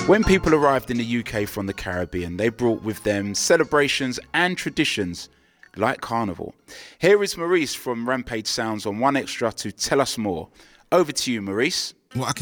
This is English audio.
When people arrived in the UK from the Caribbean, they brought with them celebrations and traditions like Carnival. Here is Maurice from Rampage Sounds on 1Xtra to tell us more. Over to you, Maurice. What I